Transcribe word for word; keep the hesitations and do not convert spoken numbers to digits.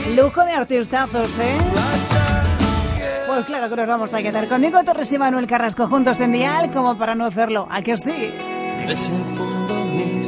Lujo de artistazos, ¿eh? Pues claro que nos vamos a quedar con Diego Torres y Manuel Carrasco juntos en Dial, como para no hacerlo. ¿A que sí? Desenfundo mis